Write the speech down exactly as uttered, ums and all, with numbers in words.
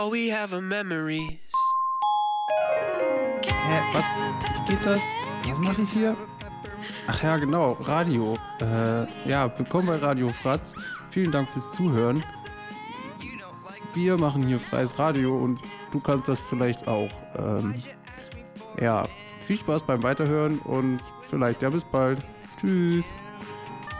we have a memories. Hä, was? Wie geht das? Was mache ich hier? Ach ja, genau, Radio. Äh, ja, willkommen bei Radio Fratz. Vielen Dank fürs Zuhören. Wir machen hier freies Radio und du kannst das vielleicht auch. Ähm, ja, viel Spaß beim Weiterhören und vielleicht ja bis bald. Tschüss.